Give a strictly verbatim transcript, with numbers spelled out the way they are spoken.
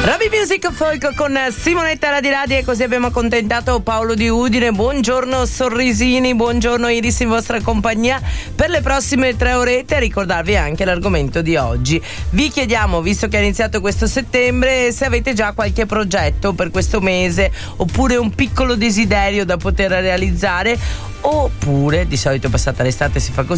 Roby Music Folk con Simonetta Radiradi, e così abbiamo accontentato Paolo di Udine. Buongiorno sorrisini, buongiorno Iris in vostra compagnia per le prossime tre orette. A ricordarvi anche l'argomento di oggi. Vi chiediamo, visto che è iniziato questo settembre, se avete già qualche progetto per questo mese oppure un piccolo desiderio da poter realizzare, oppure di solito passata l'estate si fa così,